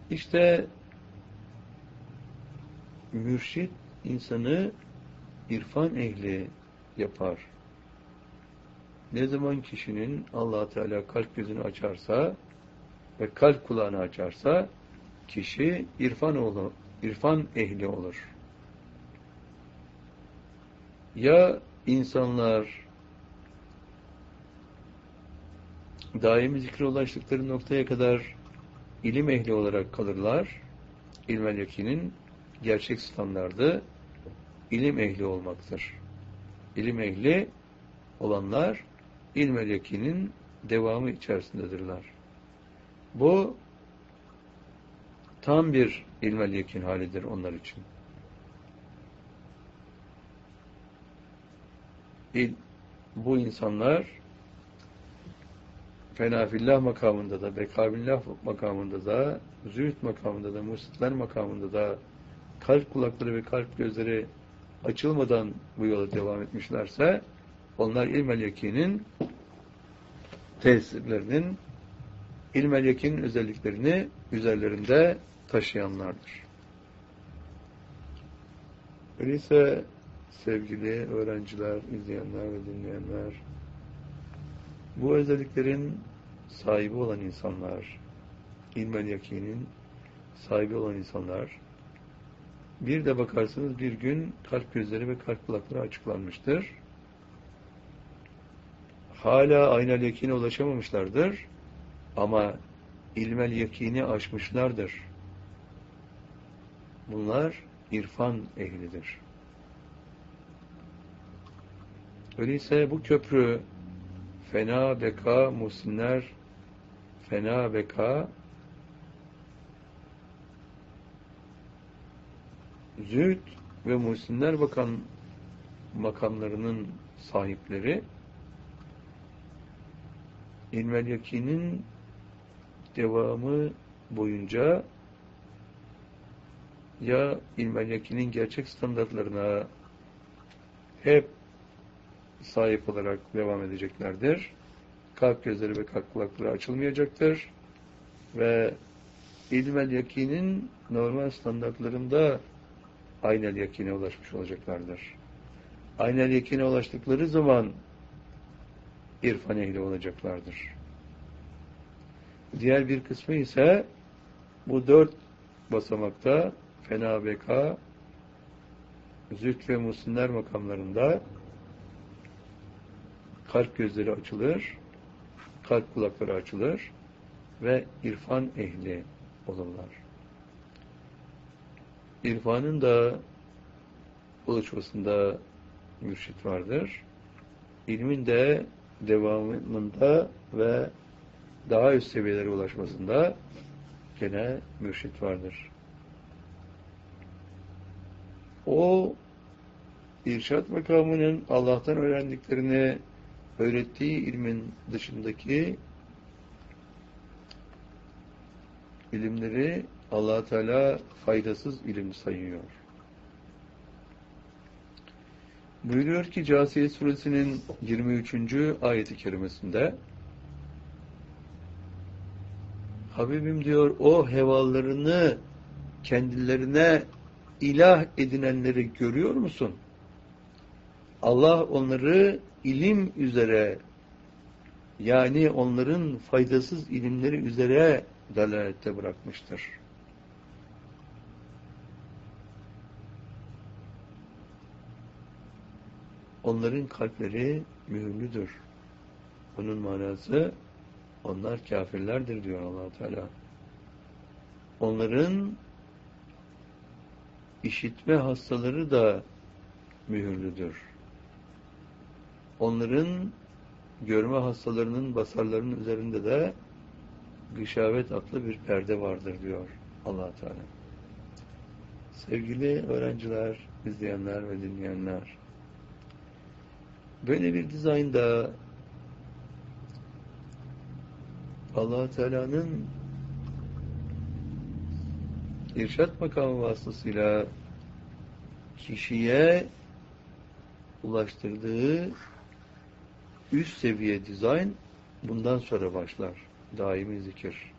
İşte mürşit insanı irfan ehli yapar. Ne zaman kişinin Allah Teala kalp gözünü açarsa ve kalp kulağını açarsa kişi irfan ehli olur. Ya insanlar daimi zikre ulaştıkları noktaya kadar ilim ehli olarak kalırlar. İlmel yakinin gerçek standardı ilim ehli olmaktır. İlim ehli olanlar ilmel yakinin devamı içerisindedirler. Bu tam bir ilmel yakin halidir onlar için. Bu insanlar fenafillah makamında da, bekabillah makamında da, zühd makamında da, musitler makamında da kalp kulakları ve kalp gözleri açılmadan bu yola devam etmişlerse onlar ilmel yakinin tesirlerinin, ilmel yakinin özelliklerini üzerlerinde taşıyanlardır. Öyleyse sevgili öğrenciler, izleyenler ve dinleyenler, bu özelliklerin sahibi olan insanlar, ilmel yakinin sahibi olan insanlar, bir de bakarsınız bir gün kalp gözleri ve kalp kulakları açıklanmıştır. Hala aynel yakine ulaşamamışlardır ama ilmel yakini aşmışlardır. Bunlar irfan ehlidir. Öyleyse bu köprü fena beka muhsinler, fena beka zühd ve muhsinler bakan makamlarının sahipleri ilmel yakinin devamı boyunca ya ilmel yakinin gerçek standartlarına hep sahip olarak devam edeceklerdir. Kalp gözleri ve kalp kulakları açılmayacaktır. Ve ilmel yakinin normal standartlarında aynel yakine ulaşmış olacaklardır. Aynel yakine ulaştıkları zaman irfan ehli olacaklardır. Diğer bir kısmı ise bu 4 basamakta fena beka, zühd ve muhsinler makamlarında kalp gözleri açılır, kalp kulakları açılır ve irfan ehli olurlar. İrfanın da oluşmasında mürşit vardır. İlmin de devamında ve daha üst seviyelere ulaşmasında gene mürşit vardır. O irşad makamının Allah'tan öğrendiklerini öğrettiği ilmin dışındaki ilimleri Allah Teala faydasız ilim sayıyor. Buyuruyor ki Câsiye suresinin 23. ayeti kerimesinde Habibim diyor o hevalarını kendilerine ilah edinenleri görüyor musun? Allah onları ilim üzere yani onların faydasız ilimleri üzere dalalette bırakmıştır. Onların kalpleri mühürlüdür. Bunun manası onlar kafirlerdir diyor Allah Teala. Onların işitme hastaları da mühürlüdür. Onların görme hastalarının basarlarının üzerinde de gışavet adlı bir perde vardır diyor Allah Teala. Sevgili öğrenciler, izleyenler ve dinleyenler, böyle bir dizaynda Allah Teala'nın irşad makamı vasıtasıyla kişiye ulaştırdığı üst seviye dizayn bundan sonra başlar. Daimi zikir.